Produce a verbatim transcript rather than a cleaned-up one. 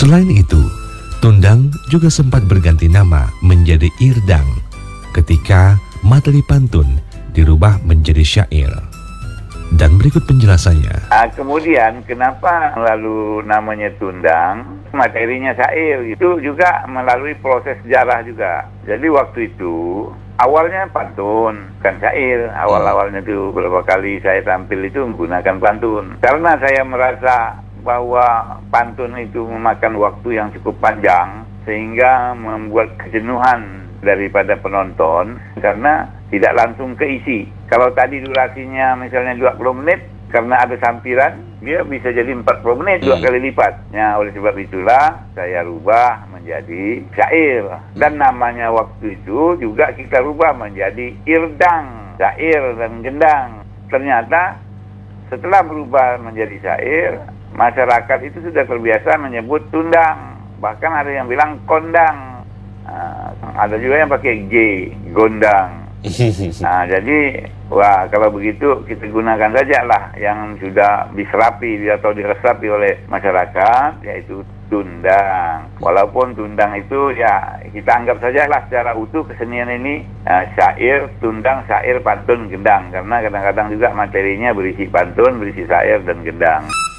Selain itu, tundang juga sempat berganti nama menjadi irdang ketika materi pantun dirubah menjadi syair. Dan berikut penjelasannya. Nah, kemudian kenapa lalu namanya tundang, materinya syair, itu juga melalui proses sejarah juga. Jadi waktu itu awalnya pantun, bukan syair. Awal-awalnya itu beberapa kali saya tampil itu menggunakan pantun. Karena saya merasa bahwa pantun itu memakan waktu yang cukup panjang, sehingga membuat kejenuhan daripada penonton karena tidak langsung keisi. Kalau tadi durasinya misalnya dua puluh menit, karena ada sampiran, dia bisa jadi empat puluh menit, dua kali lipat. Ya, oleh sebab itulah saya rubah menjadi syair. Dan namanya waktu itu juga kita rubah menjadi irdang, syair dan gendang. Ternyata setelah berubah menjadi syair, masyarakat itu sudah terbiasa menyebut tundang. Bahkan ada yang bilang kondang. Nah, ada juga yang pakai G, gondang. Nah, jadi, wah, kalau begitu kita gunakan saja lah yang sudah diserapi atau diresapi oleh masyarakat, yaitu tundang. Walaupun tundang itu ya kita anggap saja lah secara utuh kesenian ini uh, syair, tundang, syair, pantun, gendang. Karena kadang-kadang juga materinya berisi pantun, berisi syair dan gendang.